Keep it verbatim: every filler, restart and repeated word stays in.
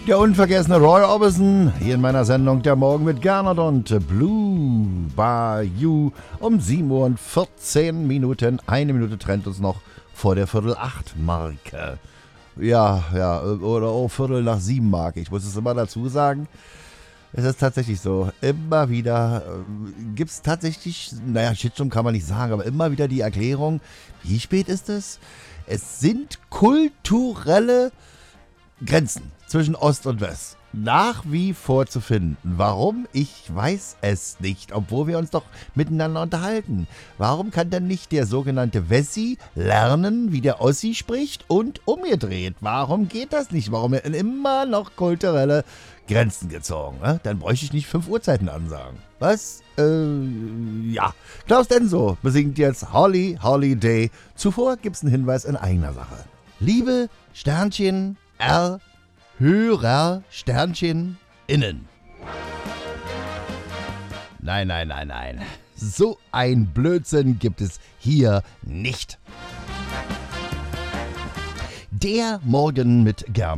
Der unvergessene Roy Orbison, hier in meiner Sendung Der Morgen mit Gernot und Blue Bayou um sieben Uhr und vierzehn Minuten. Eine Minute trennt uns noch vor der Viertel-acht-Marke. Ja, ja, oder oh, Viertel nach sieben Marke. Ich muss es immer dazu sagen. Es ist tatsächlich so. Immer wieder äh, gibt es tatsächlich, naja, Shitstorm kann man nicht sagen, aber immer wieder die Erklärung, wie spät ist es? Es sind kulturelle Grenzen zwischen Ost und West nach wie vor zu finden. Warum? Ich weiß es nicht, obwohl wir uns doch miteinander unterhalten. Warum kann denn nicht der sogenannte Wessi lernen, wie der Ossi spricht und umgedreht? Warum geht das nicht? Warum werden immer noch kulturelle Grenzen gezogen? Ne? Dann bräuchte ich nicht fünf Uhrzeiten ansagen. Was? Äh, ja. Klaus Denso besingt jetzt Holly Holiday. Zuvor gibt's einen Hinweis in eigener Sache. Liebe Sternchen R Hörer, Sternchen, innen. Nein, nein, nein, nein. So ein Blödsinn gibt es hier nicht. Der Morgen mit Gernot.